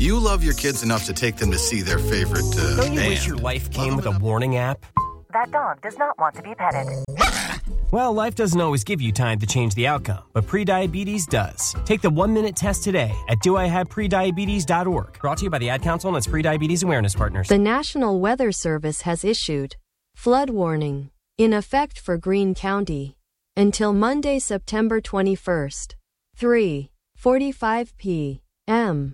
You love your kids enough to take them to see their favorite Don't you band. wish your life came with a warning app? That dog does not want to be petted. Well, life doesn't always give you time to change the outcome, but prediabetes does. Take the 1-minute test today at doihaveprediabetes.org. Brought to you by the Ad Council and its Prediabetes Awareness Partners. The National Weather Service has issued flood warning in effect for Greene County until Monday, September 21st, 3:45 p.m.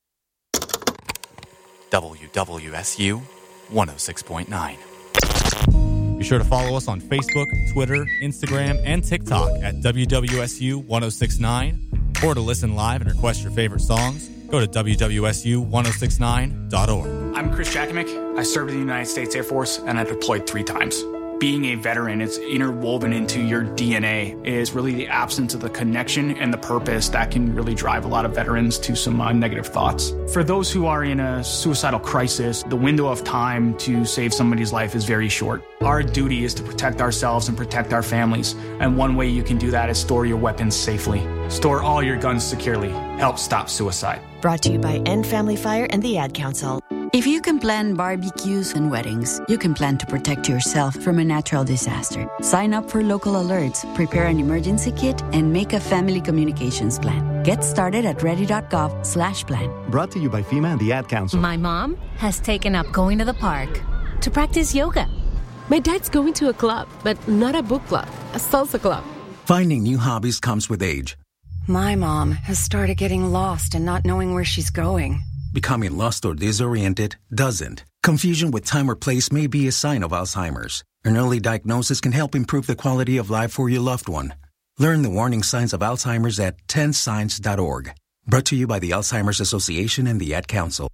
WWSU 106.9. Be sure to follow us on Facebook, Twitter, Instagram, and TikTok at WWSU 1069. Or to listen live and request your favorite songs, go to WWSU1069.org. I'm Chris Jakovic. I served in the United States Air Force and I deployed 3 times. Being a veteran, it's interwoven into your DNA, is really the absence of the connection and the purpose that can really drive a lot of veterans to some negative thoughts. For those who are in a suicidal crisis, the window of time to save somebody's life is very short. Our duty is to protect ourselves and protect our families. And one way you can do that is store your weapons safely. Store all your guns securely. Help stop suicide. Brought to you by End Family Fire and the Ad Council. If you can plan barbecues and weddings, you can plan to protect yourself from a natural disaster. Sign up for local alerts, prepare an emergency kit, and make a family communications plan. Get started at ready.gov/plan. Brought to you by FEMA and the Ad Council. My mom has taken up going to the park to practice yoga. My dad's going to a club, but not a book club, a salsa club. Finding new hobbies comes with age. My mom has started getting lost and not knowing where she's going. Becoming lost or disoriented doesn't. Confusion with time or place may be a sign of Alzheimer's. An early diagnosis can help improve the quality of life for your loved one. Learn the warning signs of Alzheimer's at 10signs.org. Brought to you by the Alzheimer's Association and the Ad Council.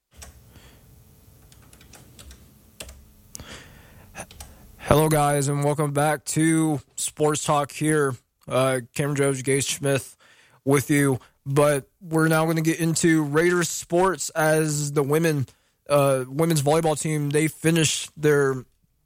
Hello, guys, and welcome back to Sports Talk here. Cameron Jones, Gage Smith with you. But we're now going to get into Raiders sports as the women's volleyball team, they finished their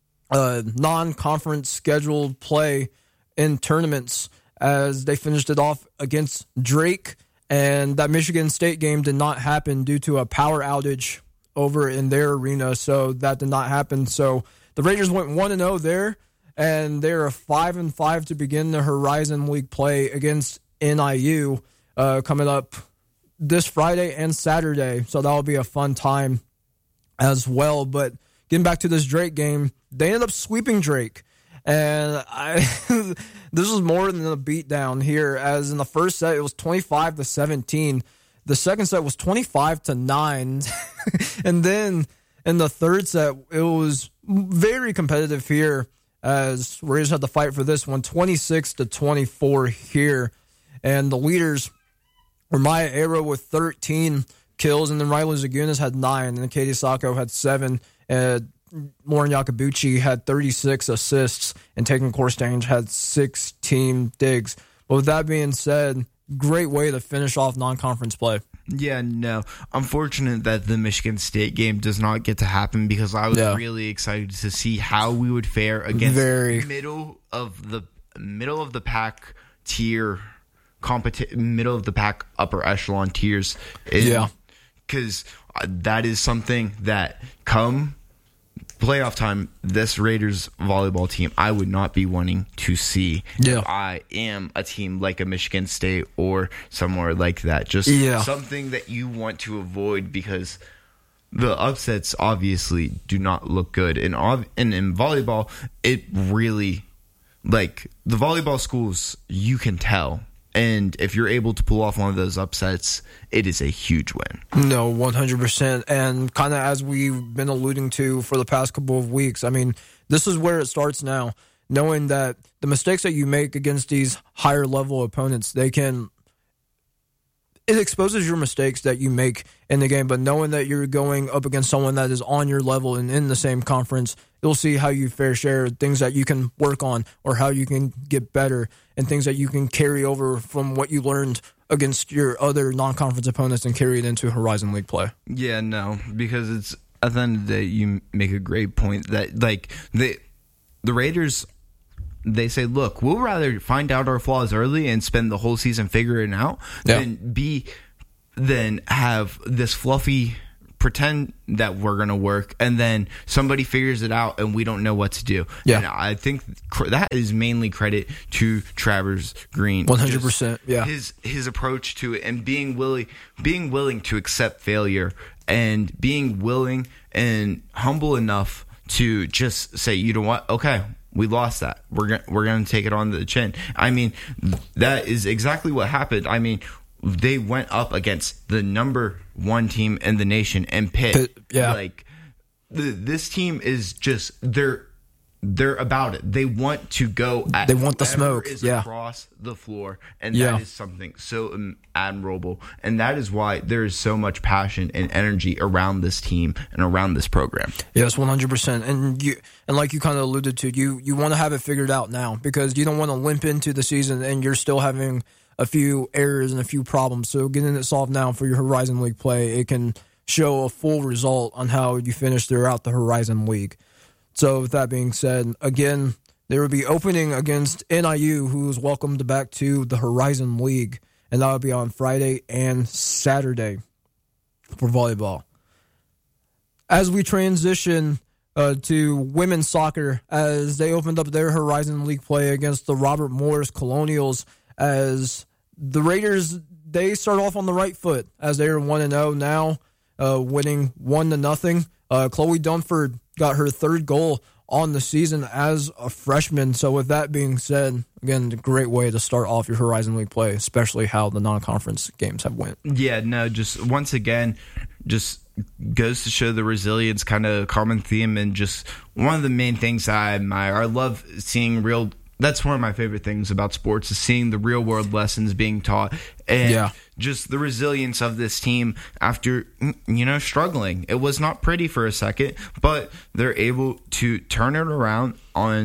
non-conference scheduled play in tournaments as they finished it off against Drake. And that Michigan State game did not happen due to a power outage over in their arena, so that did not happen. So the Raiders went 1-0 there, and they're 5-5 to begin the Horizon League play against NIU. Coming up this Friday and Saturday, so that'll be a fun time as well. But getting back to this Drake game, they ended up sweeping Drake, and this was more than a beatdown here. As in the first set, it was 25-17. The second set was 25-9, and then in the third set, it was very competitive here. As Raiders had to fight for this one, 26-24 here, and the leaders were Maya Arrow with 13 kills, and then Riley Zagunas had 9, and then Katie Sacco had 7, and Lauren Yakabuchi had 36 assists, and Tegan Korstange had 16 digs. But with that being said, great way to finish off non-conference play. Yeah, no. Unfortunate that the Michigan State game does not get to happen because I was really excited to see how we would fare against middle of the pack tier middle of the pack upper echelon tiers. Because that is something that come playoff time, this Raiders volleyball team, I would not be wanting to see if I am a team like a Michigan State or somewhere like that. Just something that you want to avoid because the upsets obviously do not look good. And in volleyball, it really, like, the volleyball schools, you can tell. And if you're able to pull off one of those upsets, it is a huge win. No, 100%. And kind of as we've been alluding to for the past couple of weeks, I mean, this is where it starts now. Knowing that the mistakes that you make against these higher level opponents, it exposes your mistakes that you make in the game. But knowing that you're going up against someone that is on your level and in the same conference, you'll see how you fair share, things that you can work on or how you can get better, and things that you can carry over from what you learned against your other non-conference opponents and carry it into Horizon League play. Yeah, no, because it's at the end of the day, you make a great point that, like, the Raiders, they say, look, we'll rather find out our flaws early and spend the whole season figuring it out than be than have this fluffy pretend that we're going to work, and then somebody figures it out and we don't know what to do. Yeah. And I think that is mainly credit to Travers Green. 100%. Yeah. His approach to it, and being willing to accept failure, and being willing and humble enough to just say, you know what? Okay, we lost that. We're going to take it on the chin. I mean, that is exactly what happened. I mean, they went up against the number 1 team in the nation, and Pitt. Yeah. Like, this team is just, they're about it. They want to go at they want the smoke. Across the floor, and that is something so admirable. And that is why there is so much passion and energy around this team and around this program. Yes, 100%. And like you kind of alluded to, you want to have it figured out now, because you don't want to limp into the season and you're still having a few errors and a few problems. So getting it solved now for your Horizon League play, it can show a full result on how you finish throughout the Horizon League. So with that being said, again, they will be opening against NIU, who is welcomed back to the Horizon League, and that will be on Friday and Saturday for volleyball. As we transition to women's soccer, as they opened up their Horizon League play against the Robert Morris Colonials, as the Raiders, they start off on the right foot, as they are 1-0 now, winning 1-0. Chloe Dunford got her 3rd goal on the season as a freshman. So with that being said, again, a great way to start off your Horizon League play, especially how the non-conference games have went. Yeah, no, just once again, just goes to show the resilience, kind of common theme, and just one of the main things I admire. I love seeing that's one of my favorite things about sports, is seeing the real world lessons being taught, and just the resilience of this team after, struggling. It was not pretty for a second, but they're able to turn it around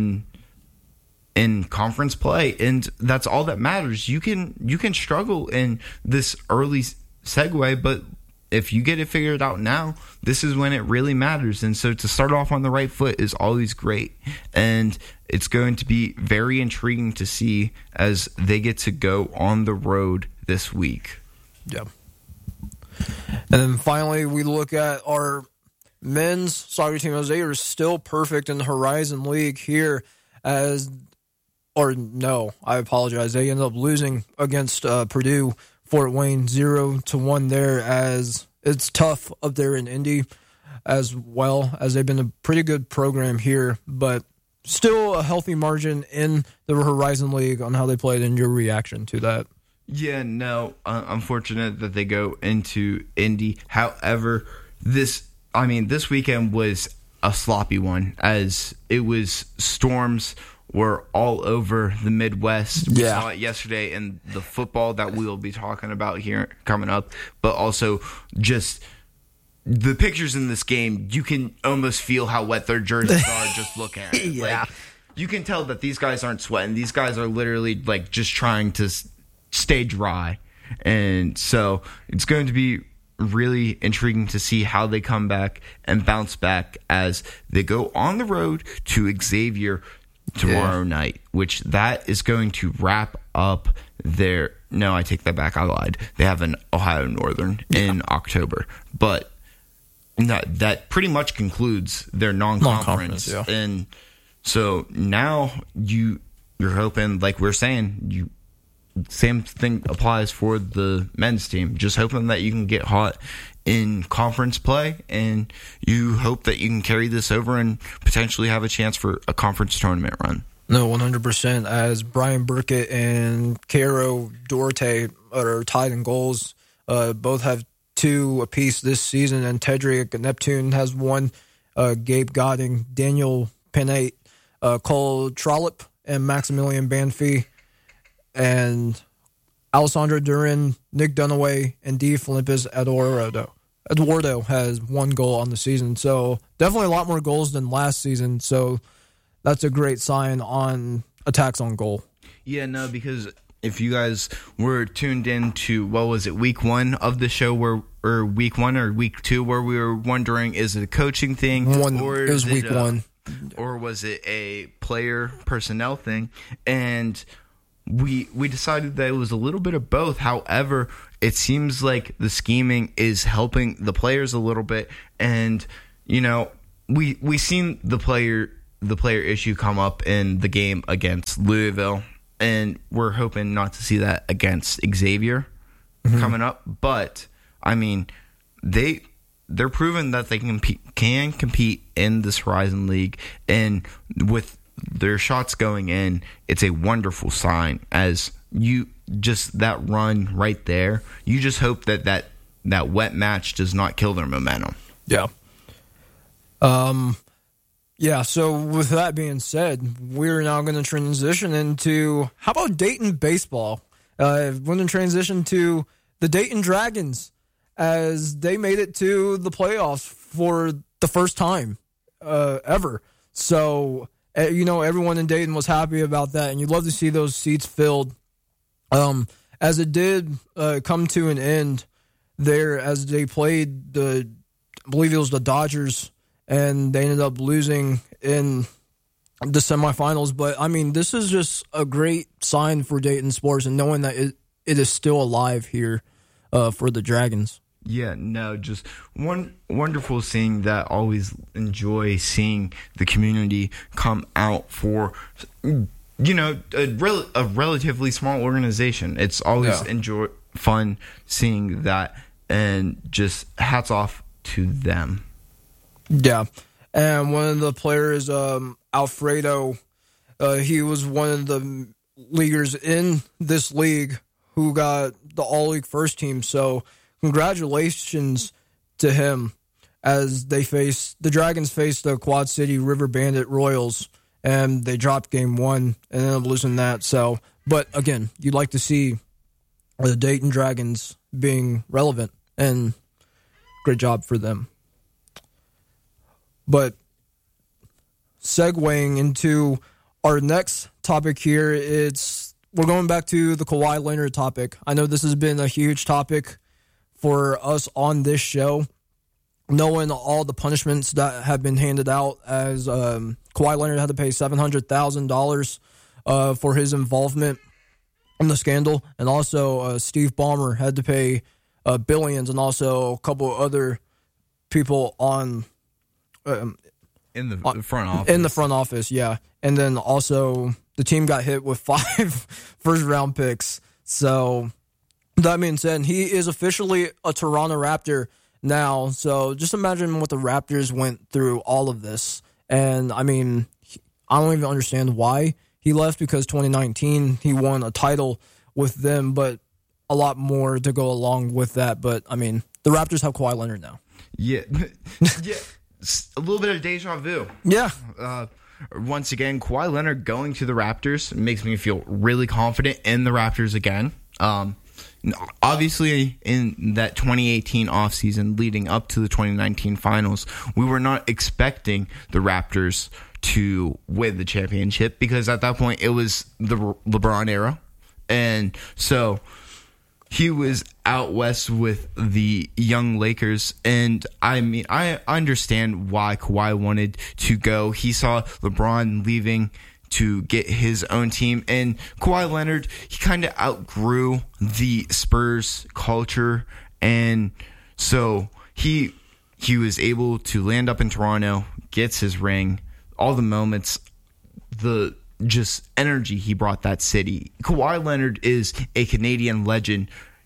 in conference play, and that's all that matters. You can struggle in this early segue, but if you get it figured out now, this is when it really matters. And so to start off on the right foot is always great. And it's going to be very intriguing to see as they get to go on the road this week. Yeah. And then finally, we look at our men's soccer team, as they are still perfect in the Horizon League here I apologize. They ended up losing against Purdue Fort Wayne 0-1 there, as it's tough up there in Indy, as well as they've been a pretty good program here, but still a healthy margin in the Horizon League on how they played, and your reaction to that. Yeah, no, unfortunate that they go into Indy. However, this weekend was a sloppy one, as it was storms were all over the Midwest. We saw it yesterday in the football that we will be talking about here coming up, but also just the pictures in this game, you can almost feel how wet their jerseys are just looking at it. Yeah. Like, you can tell that these guys aren't sweating. These guys are literally like just trying to stay dry. And so it's going to be really intriguing to see how they come back and bounce back as they go on the road to Xavier tomorrow night, which that is going to wrap up their... No, I take that back. I lied. They have an Ohio Northern in October. But that pretty much concludes their non-conference. And so now you're hoping, like we're saying, same thing applies for the men's team. Just hoping that you can get hot in conference play, and you hope that you can carry this over and potentially have a chance for a conference tournament run. No, 100%. As Brian Burkett and Caro Duarte are tied in goals, both have 2 apiece this season, and Tedrick Neptune has 1. Gabe Godding, Daniel Penate, Cole Trollope, and Maximilian Banfi, and Alessandro Duran, Nick Dunaway, and D. Philippus Eduardo has 1 goal on the season. So definitely a lot more goals than last season. So that's a great sign on attacks on goal. Yeah, no, because if you guys were tuned in to, week 1 of the show, or week 1 or week 2, where we were wondering, is it a coaching thing? Or it was week 1. Or was it a player personnel thing? And we decided that it was a little bit of both. However, it seems like the scheming is helping the players a little bit. And, we seen the player issue come up in the game against Louisville, and we're hoping not to see that against Xavier coming up. But, I mean, they're proving that they can compete in this Horizon League, and with their shots going in, it's a wonderful sign. As you just that run right there, you just hope that wet match does not kill their momentum. Yeah. So with that being said, we're now going to transition into, how about Dayton baseball? We're going to transition to the Dayton Dragons, as they made it to the playoffs for the first time ever. So, everyone in Dayton was happy about that, and you'd love to see those seats filled. As it did come to an end there, as they played I believe it was the Dodgers, and they ended up losing in the semifinals. But, I mean, this is just a great sign for Dayton sports, and knowing that it is still alive here for the Dragons. Yeah, no, just wonderful seeing that. Always enjoy seeing the community come out for, a relatively small organization. It's always fun seeing that, and just hats off to them. Yeah, and one of the players, Alfredo, he was one of the leaguers in this league who got the All-League first team, so congratulations to him, as the Dragons faced the Quad City River Bandit Royals, and they dropped game 1 and ended up losing that. So, but again, you'd like to see the Dayton Dragons being relevant, and great job for them. But segueing into our next topic here, we're going back to the Kawhi Leonard topic. I know this has been a huge topic for us on this show, knowing all the punishments that have been handed out, as Kawhi Leonard had to pay $700,000 for his involvement in the scandal, and also Steve Ballmer had to pay billions, and also a couple other people in the front office. In the front office, yeah. And then also the team got hit with 5 first-round picks. So that being said, he is officially a Toronto Raptor now. So just imagine what the Raptors went through all of this. And, I mean, I don't even understand why he left, because 2019 he won a title with them, but a lot more to go along with that. But, I mean, the Raptors have Kawhi Leonard now. Yeah. Yeah. A little bit of deja vu. Yeah. Once again, Kawhi Leonard going to the Raptors makes me feel really confident in the Raptors again. Obviously, in that 2018 offseason leading up to the 2019 finals, we were not expecting the Raptors to win the championship, because at that point it was the LeBron era. And so he was out west with the young Lakers, and I mean, I understand why Kawhi wanted to go. He saw LeBron leaving to get his own team, and Kawhi Leonard, he kind of outgrew the Spurs culture, and so he was able to land up in Toronto, gets his ring, all the moments, the just energy he brought that city. Kawhi Leonard is a Canadian legend.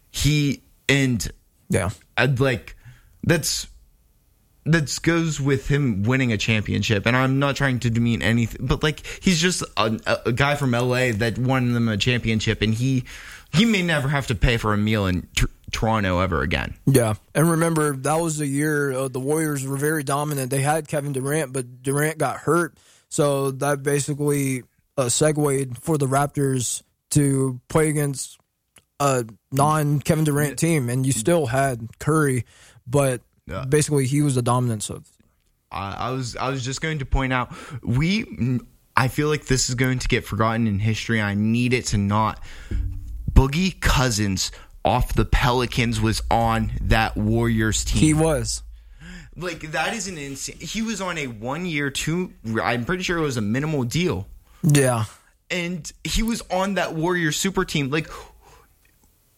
That goes with him winning a championship. And I'm not trying to demean anything, but like, he's just a guy from LA that won them a championship, and he may never have to pay for a meal in Toronto ever again. Yeah, and remember, that was the year the Warriors were very dominant. They had Kevin Durant, but Durant got hurt, so that basically segued for the Raptors to play against a non-Kevin Durant team, and you still had Curry, but basically he was the dominance of. I was just going to point out, I feel like this is going to get forgotten in history. I need it to not. Boogie Cousins off the Pelicans was on that Warriors team. He was. Like, that is an insane. He was on a 1 year, I'm pretty sure it was a minimal deal. Yeah. And he was on that Warriors super team. Like,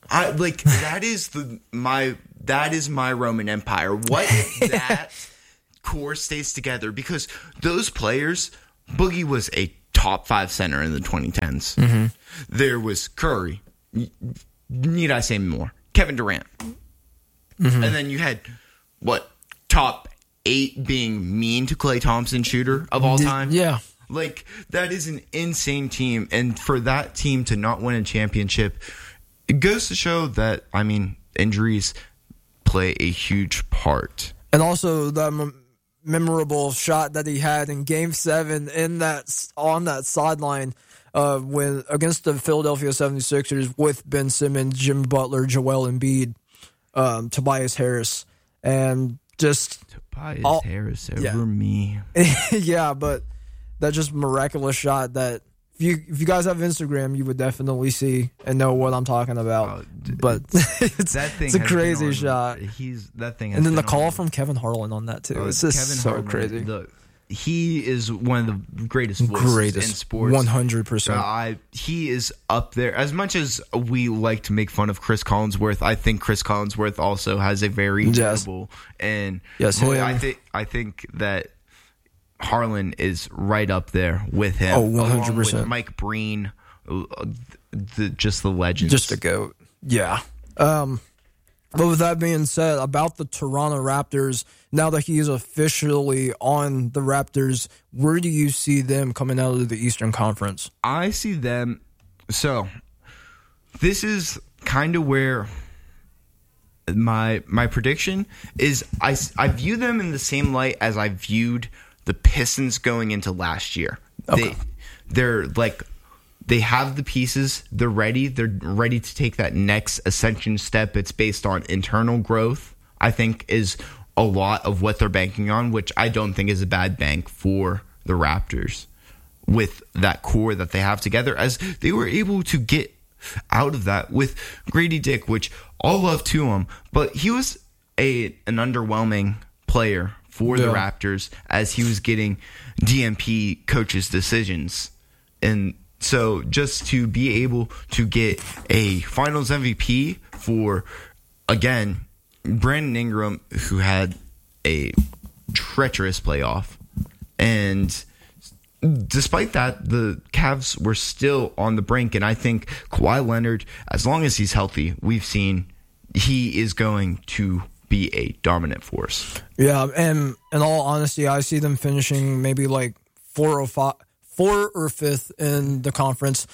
That is my Roman Empire. What if that core stays together? Because those players, Boogie was a top 5 center in the 2010s. Mm-hmm. There was Curry. Need I say more? Kevin Durant. Mm-hmm. And then you had, top 8 being mean to Klay Thompson shooter of all time? Yeah. That is an insane team. And for that team to not win a championship, it goes to show that, injuries play a huge part. And also the memorable shot that he had in Game 7 on that sideline against the Philadelphia 76ers with Ben Simmons, Jimmy Butler, Joel Embiid, Tobias Harris, and just Tobias Harris over me. Yeah, but that just miraculous shot that if you guys have Instagram, you would definitely see and know what I'm talking about. But it's a crazy shot. And then the call from Kevin Harlan on that too. It's just Kevin Harlan, crazy. He is one of the greatest voices in sports. 100%. He is up there. As much as we like to make fun of Chris Collinsworth, I think Chris Collinsworth also has a very notable and I think that Harlan is right up there with him. Oh, 100%. With Mike Breen, just the legends. Just a GOAT. Yeah. But with that being said, about the Toronto Raptors, now that he is officially on the Raptors, where do you see them coming out of the Eastern Conference? I see them. So, this is kind of where my prediction is. I view them in the same light as I viewed the Pistons going into last year. Okay. They have the pieces. They're ready. They're ready to take that next ascension step. It's based on internal growth, I think, is a lot of what they're banking on, which I don't think is a bad bank for the Raptors with that core that they have together, as they were able to get out of that with Grady Dick, which all love to him, but he was an underwhelming player for the Raptors as he was getting DMP coaches' decisions. And so just to be able to get a finals MVP for, again, Brandon Ingram, who had a treacherous playoff. And despite that, the Cavs were still on the brink. And I think Kawhi Leonard, as long as he's healthy, we've seen he is going to be a dominant force. Yeah, and in all honesty, I see them finishing maybe like 4 or 5th in the conference.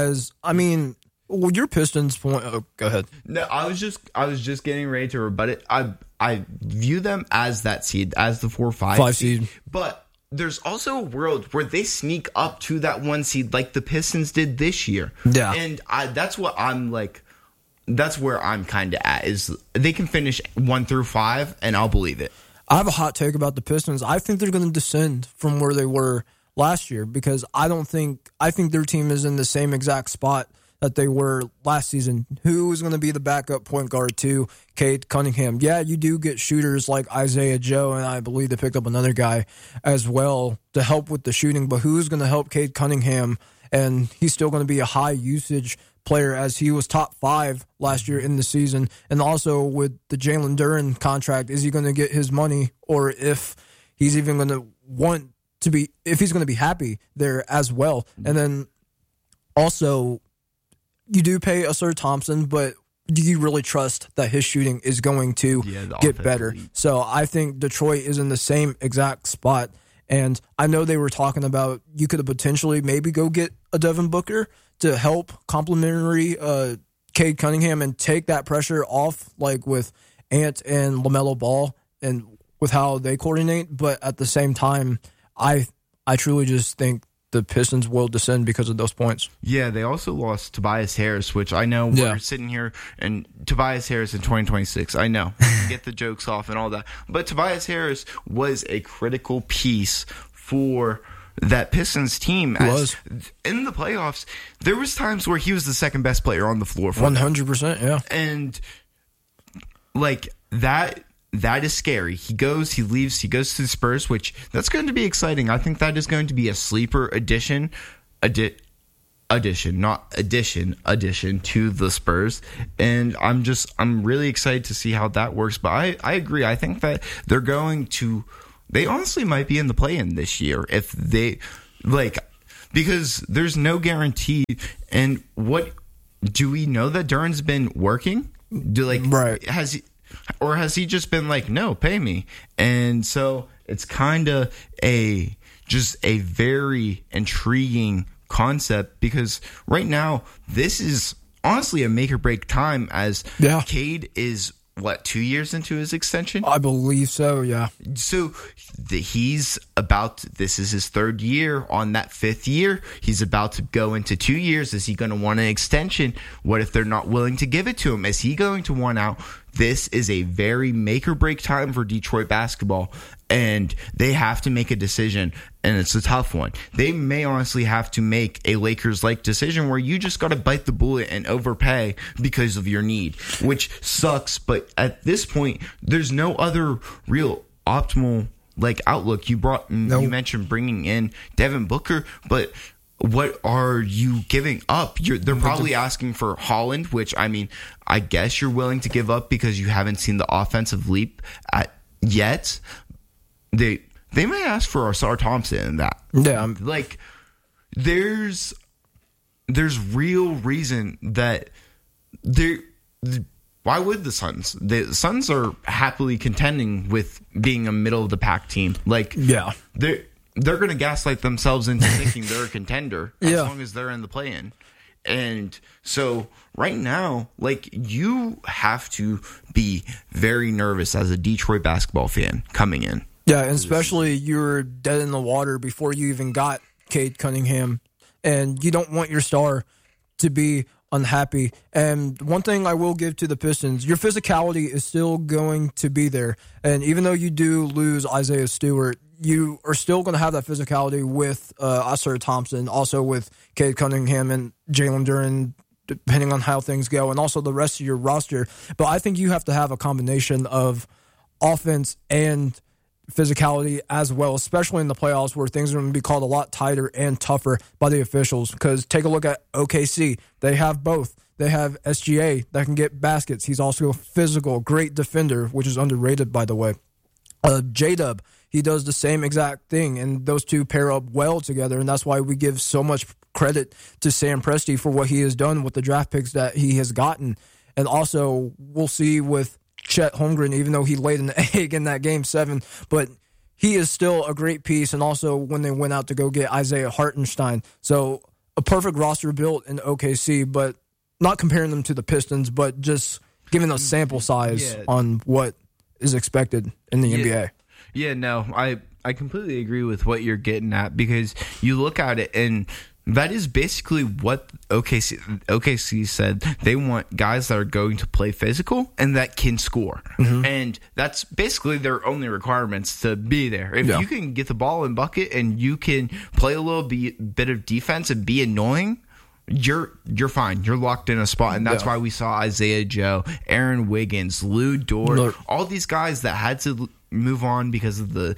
Your Pistons point. Oh, go ahead. No, I was just getting ready to rebut it. I view them as that seed, as the 4 or 5 seed. But there's also a world where they sneak up to that 1 seed, like the Pistons did this year. Yeah, and that's what I'm like. That's where I'm kind of at, is they can finish 1 through 5, and I'll believe it. I have a hot take about the Pistons. I think they're going to descend from where they were last year, because I think their team is in the same exact spot that they were last season. Who is going to be the backup point guard to Cade Cunningham? Yeah, you do get shooters like Isaiah Joe, and I believe they picked up another guy as well to help with the shooting, but who's going to help Cade Cunningham? And he's still going to be a high usage player, as he was top 5 last year in the season. And also with the Jalen Duren contract, is he going to get his money, or if he's even going to want to be, if he's going to be happy there as well. And then also, you do pay Ausar Thompson, but do you really trust that his shooting is going to get better? So I think Detroit is in the same exact spot. And I know they were talking about you could have potentially maybe go get a Devin Booker to help complementary Cade Cunningham and take that pressure off, like with Ant and LaMelo Ball and with how they coordinate. But at the same time, I truly just think the Pistons will descend because of those points. Yeah, they also lost Tobias Harris, which I know we're sitting here, and Tobias Harris in 2026, I know. Get the jokes off and all that. But Tobias Harris was a critical piece for that Pistons team. In the playoffs, there was times where he was the second best player on the floor. 100%, yeah. And like that is scary. He goes, he leaves, he goes to the Spurs, which that's going to be exciting. I think that is going to be a sleeper addition addition to the Spurs, and I'm really excited to see how that works. But I agree. I think that they honestly might be in the play-in this year if they because there's no guarantee. And what do we know that Duren's been working? Has he just been like, no, pay me? And so it's kind of just a very intriguing concept, because right now this is honestly a make or break time, as Cade is 2 years into his extension? I believe so, yeah. So this is his third year. On that fifth year, he's about to go into 2 years. Is he going to want an extension? What if they're not willing to give it to him? Is he going to want out? This is a very make or break time for Detroit basketball, and they have to make a decision, and it's a tough one. They may honestly have to make a Lakers-like decision where you just got to bite the bullet and overpay because of your need, which sucks. But at this point, there's no other real optimal outlook. You mentioned bringing in Devin Booker, but what are you giving up? They're probably asking for Holland, which, I mean, I guess you're willing to give up because you haven't seen the offensive leap yet. They may ask for Ausar Thompson in that. Yeah. There's real reason that why would the Suns? The Suns are happily contending with being a middle-of-the-pack team. They're going to gaslight themselves into thinking they're a contender as long as they're in the play-in. And so right now, you have to be very nervous as a Detroit basketball fan coming in. Yeah, and especially you're dead in the water before you even got Cade Cunningham, and you don't want your star to be unhappy. And one thing I will give to the Pistons, your physicality is still going to be there. And even though you do lose Isaiah Stewart, you are still going to have that physicality with Ausar Thompson, also with Cade Cunningham and Jalen Duren, depending on how things go, and also the rest of your roster. But I think you have to have a combination of offense and physicality as well, especially in the playoffs where things are going to be called a lot tighter and tougher by the officials. Because take a look at OKC. They have both. They have SGA that can get baskets. He's also a physical, great defender, which is underrated, by the way. J-Dub, he does the same exact thing, and those two pair up well together, and that's why we give so much credit to Sam Presti for what he has done with the draft picks that he has gotten. And also, we'll see with Chet Holmgren, even though he laid an egg in that Game 7, but he is still a great piece, and also when they went out to go get Isaiah Hartenstein. So a perfect roster built in OKC, but not comparing them to the Pistons, but just giving a sample size on what is expected in the NBA. Yeah, no, I completely agree with what you're getting at, because you look at it and that is basically what OKC said. They want guys that are going to play physical and that can score. Mm-hmm. And that's basically their only requirements to be there. If you can get the ball in bucket and you can play a little bit of defense and be annoying, you're fine. You're locked in a spot. And that's why we saw Isaiah Joe, Aaron Wiggins, Lou Dort, all these guys that had to move on because of the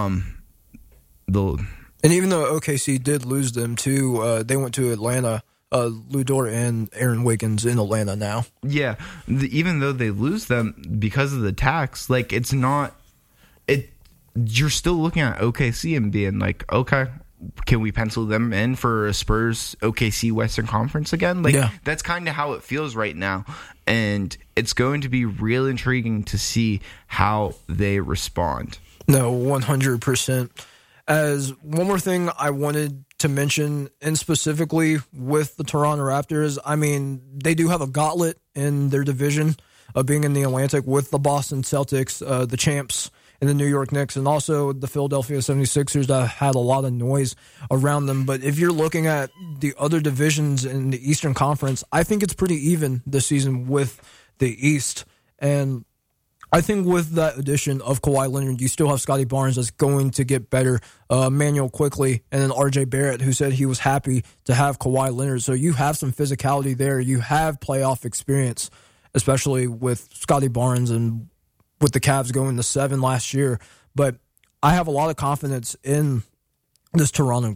And even though OKC did lose them too, they went to Atlanta. Lou Dort and Aaron Wiggins in Atlanta now. Yeah, even though they lose them because of the tax, it's not. You're still looking at OKC and being like, okay, can we pencil them in for a Spurs OKC Western Conference again? That's kind of how it feels right now, and it's going to be real intriguing to see how they respond. No, 100%. As one more thing I wanted to mention, and specifically with the Toronto Raptors, I mean, they do have a gauntlet in their division of being in the Atlantic with the Boston Celtics, the champs, and the New York Knicks, and also the Philadelphia 76ers that had a lot of noise around them. But if you're looking at the other divisions in the Eastern Conference, I think it's pretty even this season with the East. And I think with that addition of Kawhi Leonard, you still have Scotty Barnes that's going to get better, Manuel Quickley, and then R.J. Barrett, who said he was happy to have Kawhi Leonard. So you have some physicality there. You have playoff experience, especially with Scotty Barnes and with the Cavs going to 7 last year. But I have a lot of confidence in this Toronto group.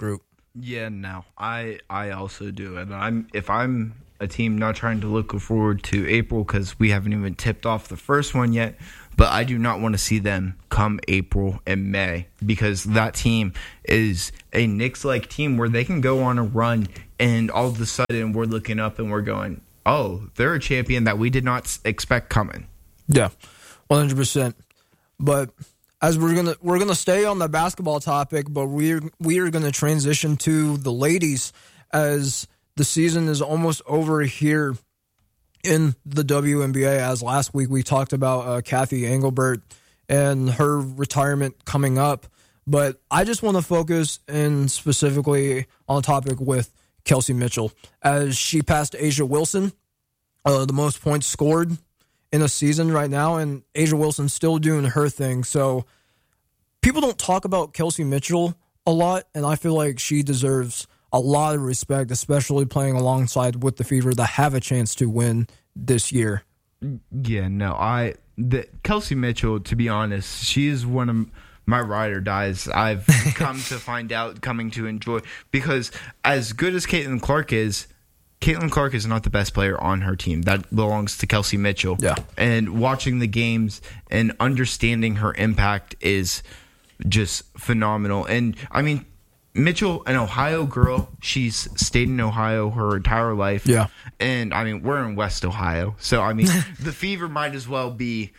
Yeah, no, I also do, and if I'm a team not trying to look forward to April because we haven't even tipped off the first one yet, but I do not want to see them come April and May because that team is a Knicks-like team where they can go on a run and all of a sudden we're looking up and we're going, oh, they're a champion that we did not expect coming. Yeah, 100%. But as we're gonna stay on the basketball topic, but we are gonna transition to the ladies as the season is almost over here in the WNBA. As last week we talked about Kathy Engelbert and her retirement coming up, but I just want to focus in specifically on a topic with Kelsey Mitchell as she passed Asia Wilson, the most points scored in a season right now, and Asia Wilson's still doing her thing. So people don't talk about Kelsey Mitchell a lot, and I feel like she deserves a lot of respect, especially playing alongside with the Fever that have a chance to win this year. Yeah, no, Kelsey Mitchell, to be honest, she is one of my ride or dies. I've come to find out, coming to enjoy, because as good as Caitlin Clark is not the best player on her team. That belongs to Kelsey Mitchell. Yeah. And watching the games and understanding her impact is just phenomenal. And, I mean, Mitchell, an Ohio girl, she's stayed in Ohio her entire life. Yeah. And, I mean, we're in West Ohio. So, I mean, the Fever might as well be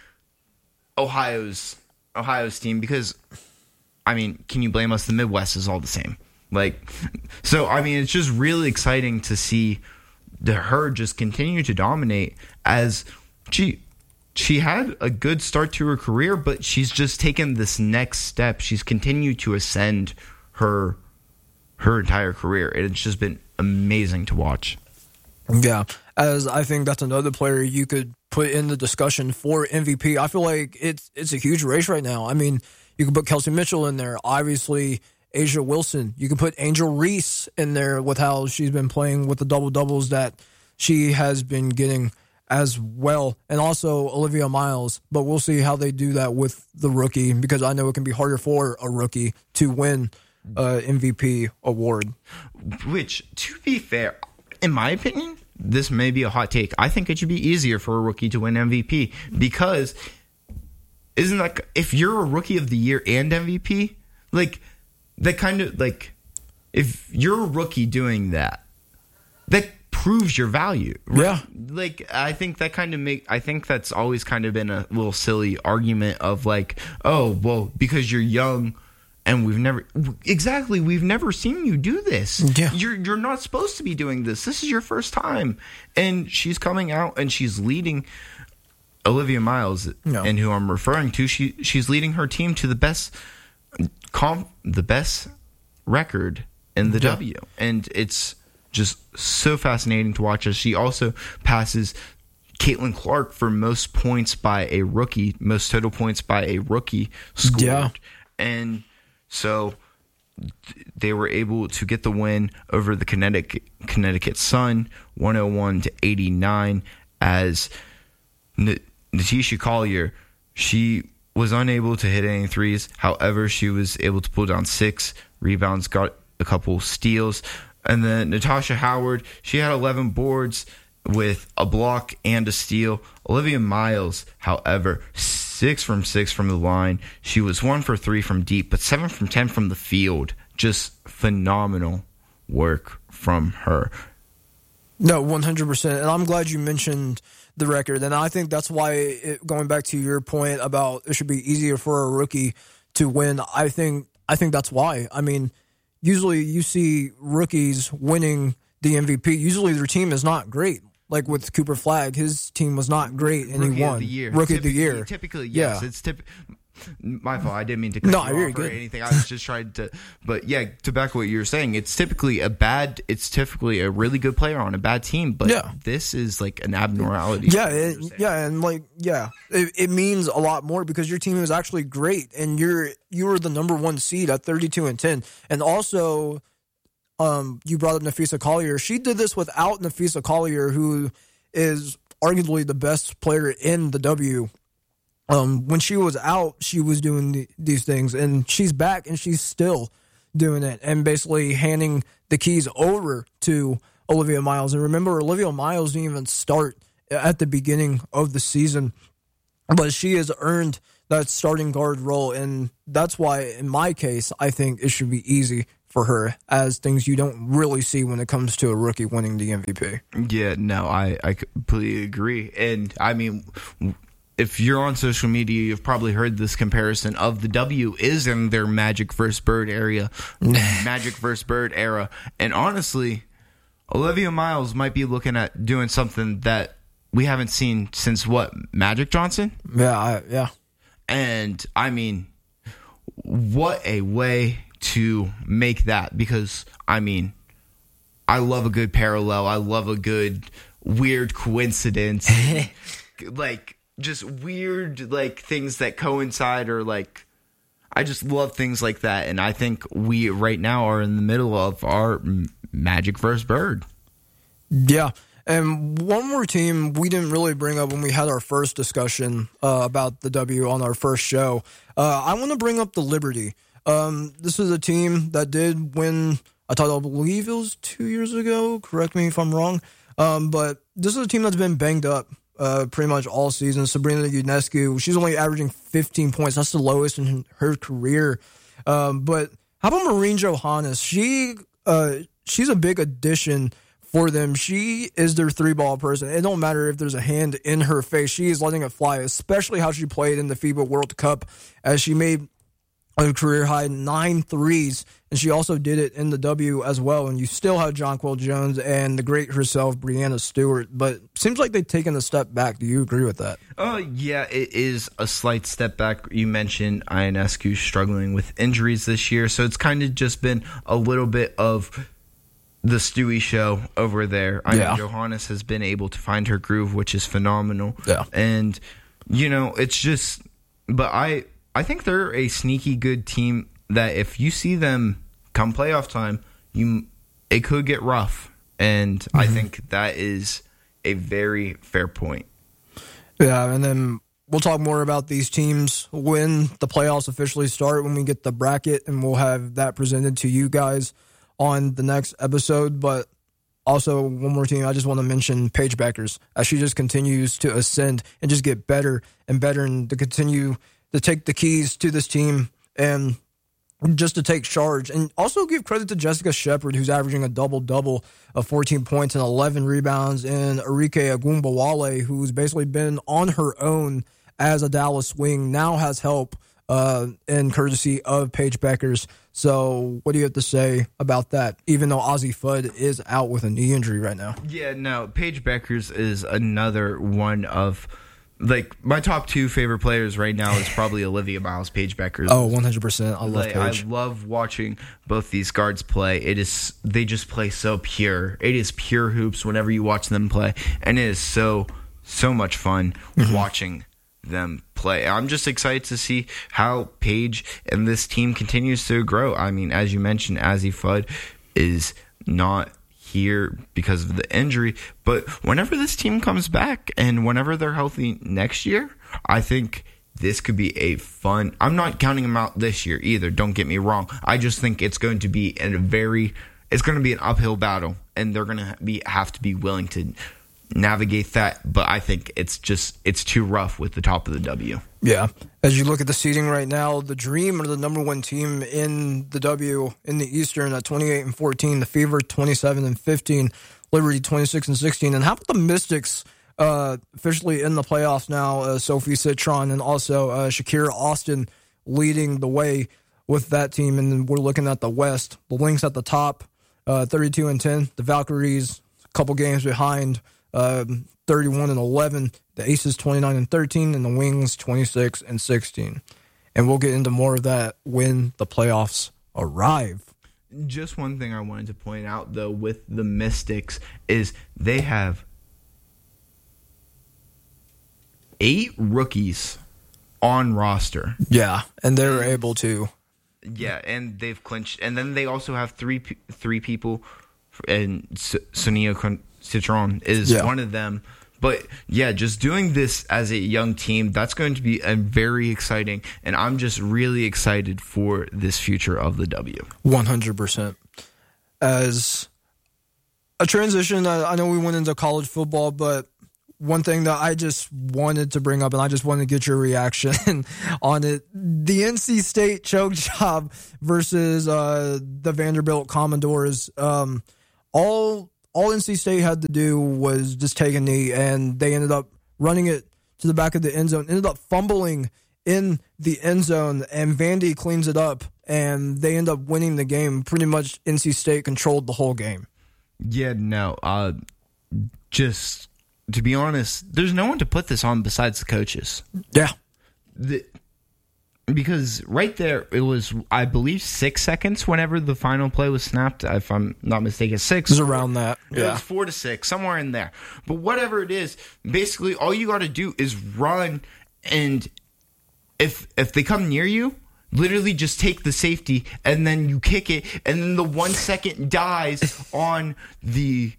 Ohio's team because, I mean, can you blame us? The Midwest is all the same. So, I mean, it's just really exciting to see her just continue to dominate as she had a good start to her career, but she's just taken this next step. She's continued to ascend her entire career, and it's just been amazing to watch. Yeah, as I think that's another player you could put in the discussion for MVP. I feel like it's a huge race right now. I mean, you can put Kelsey Mitchell in there, obviously Asia Wilson. You can put Angel Reese in there with how she's been playing with the double-doubles that she has been getting as well, and also Olivia Miles. But we'll see how they do that with the rookie, because I know it can be harder for a rookie to win MVP award. Which, to be fair, in my opinion, this may be a hot take. I think it should be easier for a rookie to win MVP because isn't that if you're a rookie of the year and MVP, that kind of if you're a rookie doing that proves your value. Yeah. I think that I think that's always kind of been a little silly argument of oh, well, because you're young and we've never seen you do this. Yeah. You're not supposed to be doing this. This is your first time. And she's coming out and she's leading Olivia Miles, and who I'm referring to, she's leading her team to the best record in the W. And it's just so fascinating to watch as she also passes Caitlin Clark for most total points by a rookie scored. Yeah. And so they were able to get the win over the Connecticut Sun, 101-89, as Natisha Collier, she was unable to hit any threes. However, she was able to pull down 6 rebounds, got a couple steals. And then Natasha Howard, she had 11 boards with a block and a steal. Olivia Miles, however, 6 from 6 from the line. She was 1 for 3 from deep, but 7 from 10 from the field. Just phenomenal work from her. No, 100%. And I'm glad you mentioned the record. And I think that's why, going back to your point about it should be easier for a rookie to win, I think that's why. I mean, usually you see rookies winning the MVP. Usually their team is not great. Like with Cooper Flagg, his team was not great, and he won. Rookie of the year. Typically, yes. Yeah. It's my fault. I didn't mean to cut you off or anything. I was just trying to, but yeah, to back what you were saying, it's typically a really good player on a bad team, but this is an abnormality. Yeah, it means a lot more because your team is actually great, and you were the number 1 seed at 32-10, and also, you brought up Napheesa Collier. She did this without Napheesa Collier, who is arguably the best player in the W. When she was out, she was doing these things, and she's back, and she's still doing it and basically handing the keys over to Olivia Miles. And remember, Olivia Miles didn't even start at the beginning of the season, but she has earned that starting guard role, and that's why, in my case, I think it should be easy for her, as things you don't really see when it comes to a rookie winning the MVP. Yeah, no, I completely agree. And, I mean, if you're on social media, you've probably heard this comparison of the W is in their Magic vs. Bird era. And honestly, Olivia Miles might be looking at doing something that we haven't seen since, what, Magic Johnson? Yeah. And, I mean, what a way to make that, because, I mean, I love a good parallel. I love a good weird coincidence. Like, just weird, like, things that coincide, or, like, I just love things like that. And I think we right now are in the middle of our Magic vs. Bird. Yeah. And one more team we didn't really bring up when we had our first discussion about the W on our first show. I want to bring up the Liberty. This is a team that did win, I believe it was 2 years ago. Correct me if I'm wrong. But this is a team that's been banged up pretty much all season. Sabrina Ionescu, she's only averaging 15 points. That's the lowest in her career. But how about Maureen Johannes? She's a big addition for them. She is their three-ball person. It don't matter if there's a hand in her face. She is letting it fly, especially how she played in the FIBA World Cup, as she made a career-high 9 threes, and she also did it in the W as well. And you still have Jonquel Jones and the great herself, Breanna Stewart. But seems like they've taken a step back. Do you agree with that? Yeah, it is a slight step back. You mentioned Ionescu struggling with injuries this year, so it's kind of just been a little bit of the Stewie show over there. I mean, Johannes has been able to find her groove, which is phenomenal. Yeah. And, you know, it's just... But I think they're a sneaky good team that if you see them come playoff time, it could get rough. And I think that is a very fair point. Yeah, and then we'll talk more about these teams when the playoffs officially start, when we get the bracket, and we'll have that presented to you guys on the next episode. But also, one more team I just want to mention, Paige Bueckers, as she just continues to ascend and just get better and better, and to continue to take the keys to this team and just to take charge. And also give credit to Jessica Shepard, who's averaging a double-double of 14 points and 11 rebounds, and Arike Agumbawale, who's basically been on her own as a Dallas wing, now has help and courtesy of Paige Bueckers. So what do you have to say about that, even though Ozzie Fudd is out with a knee injury right now? Yeah, no, Paige Bueckers is another one of... Like, my top two favorite players right now is probably Olivia Miles, Paige Bueckers. Oh, 100%. I love Paige. I love watching both these guards play. They just play so pure. It is pure hoops whenever you watch them play. And it is so much fun watching them play. I'm just excited to see how Paige and this team continues to grow. I mean, as you mentioned, Ozzie Fudd is not here because of the injury, but whenever this team comes back and whenever they're healthy next year, I think this could be a fun... I'm not counting them out this year either, don't get me wrong. I just think it's going to be it's going to be an uphill battle, and they're going to have to be willing to navigate that, but I think it's too rough with the top of the W. Yeah. As you look at the seeding right now, the Dream are the number one team in the W in the Eastern at 28-14, the Fever 27-15, Liberty 26-16. And how about the Mystics officially in the playoffs now? Sophie Citron and also Shakira Austin leading the way with that team. And then we're looking at the West. The Lynx at the top, 32-10. The Valkyries a couple games behind, 31-11. The Aces 29-13, and the Wings 26-16. And we'll get into more of that when the playoffs arrive. Just one thing I wanted to point out, though, with the Mystics is they have 8 rookies on roster. Yeah, and they're able to. Yeah, and they've clinched. And then they also have three people, and Sonia Citron is one of them. But yeah, just doing this as a young team, that's going to be very exciting. And I'm just really excited for this future of the W. 100%. As a transition, I know we went into college football, but one thing that I just wanted to bring up, and I just wanted to get your reaction on it, the NC State choke job versus the Vanderbilt Commodores. All NC State had to do was just take a knee, and they ended up running it to the back of the end zone, ended up fumbling in the end zone, and Vandy cleans it up, and they end up winning the game. Pretty much NC State controlled the whole game. Yeah, no, just to be honest, there's no one to put this on besides the coaches. Yeah. Because right there, it was, I believe, 6 seconds whenever the final play was snapped. If I'm not mistaken, 6. It was around that. Yeah. It was 4 to 6, somewhere in there. But whatever it is, basically all you got to do is run, and if they come near you, literally just take the safety, and then you kick it, and then the 1 second dies on the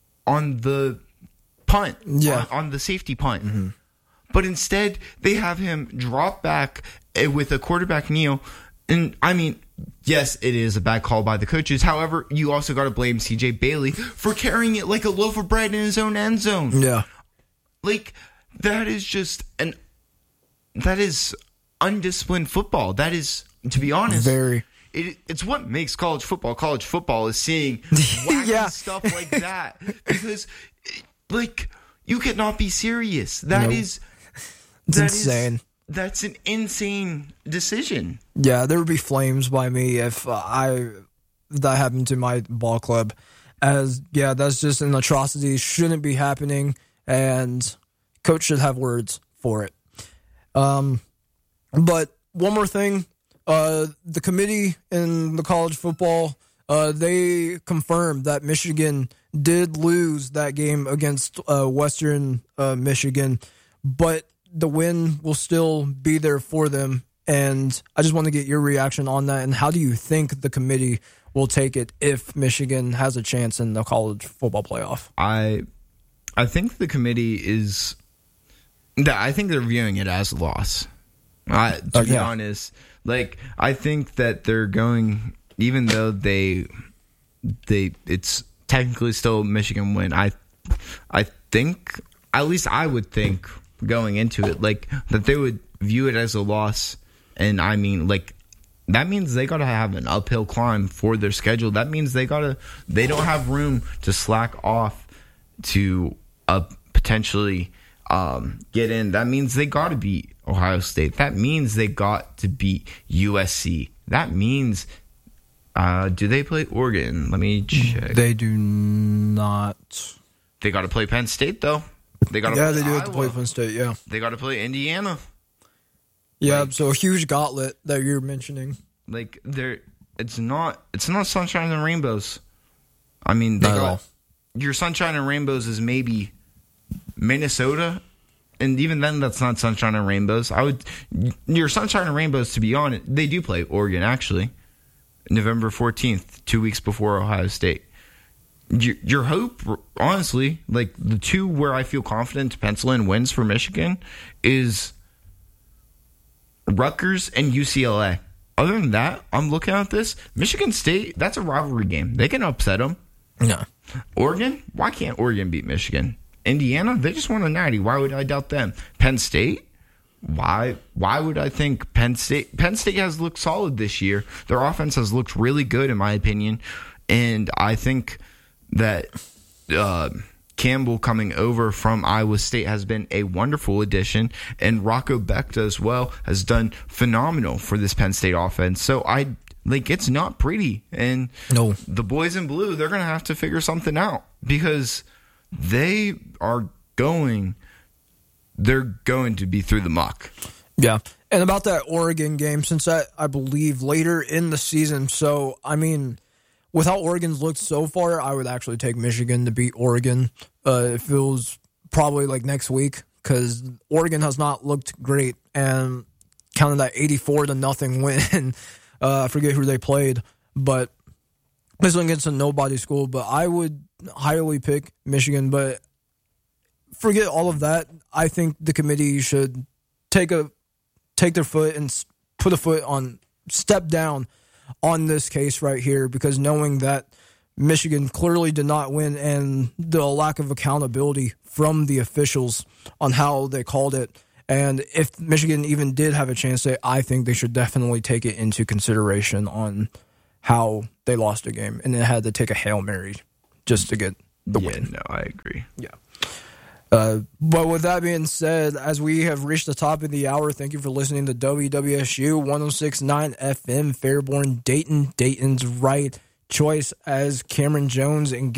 punt, on the safety punt. Mm-hmm. But instead, they have him drop back with a quarterback kneel. And, I mean, yes, it is a bad call by the coaches. However, you also got to blame C.J. Bailey for carrying it like a loaf of bread in his own end zone. Yeah. Like, that is just that is undisciplined football. That is, to be honest, it's what makes college football. College football is seeing wacky stuff like that. Because, like, you cannot be serious. That is insane. That's an insane decision. Yeah, there would be flames by me if that happened to my ball club. That's just an atrocity. Shouldn't be happening, and coach should have words for it. But one more thing, the committee in the college football, they confirmed that Michigan did lose that game against Western Michigan, but the win will still be there for them. And I just want to get your reaction on that. And how do you think the committee will take it if Michigan has a chance in the college football playoff? I think the committee is... I think they're viewing it as a loss. To be honest, like, I think that they're going, even though it's technically still a Michigan win. I think, at least I would think going into it, like, that they would view it as a loss. And I mean, like, that means they got to have an uphill climb for their schedule. That means they don't have room to slack off to potentially get in. That means they got to beat Ohio State. That means they got to beat USC. That means, do they play Oregon? Let me check. They do not. They got to play Penn State, though. They got to they do have to play Penn State, yeah. They got to play Indiana. Yeah, so a huge gauntlet that you're mentioning. Like, it's not sunshine and rainbows. I mean, your sunshine and rainbows is maybe Minnesota, and even then, that's not sunshine and rainbows. Your sunshine and rainbows, to be honest, they do play Oregon, actually, November 14th, 2 weeks before Ohio State. Your hope, honestly, like, the two where I feel confident to pencil in wins for Michigan is Rutgers and UCLA. Other than that, I'm looking at this. Michigan State, that's a rivalry game. They can upset them. No. Oregon? Why can't Oregon beat Michigan? Indiana? They just won a 90. Why would I doubt them? Penn State? Why would I think Penn State? Penn State has looked solid this year. Their offense has looked really good, in my opinion. And I think that Campbell coming over from Iowa State has been a wonderful addition, and Rocco Becht as well has done phenomenal for this Penn State offense. So it's not pretty, and the boys in blue, they're going to have to figure something out because they're going to be through the muck. Yeah. And about that Oregon game, since that, I believe, later in the season, so, I mean, with how Oregon's looked so far, I would actually take Michigan to beat Oregon. It feels probably like next week because Oregon has not looked great, and kind of that 84-0 win. I forget who they played, but this one against a nobody school. But I would highly pick Michigan. But forget all of that. I think the committee should take their foot and put a foot on, step down on this case right here, because knowing that Michigan clearly did not win and the lack of accountability from the officials on how they called it. And if Michigan even did have a chance, I think they should definitely take it into consideration on how they lost the game, and they had to take a Hail Mary just to get the win. No, I agree. Yeah. But with that being said, as we have reached the top of the hour, thank you for listening to WWSU 106.9 FM, Fairborn, Dayton. Dayton's right choice, as Cameron Jones and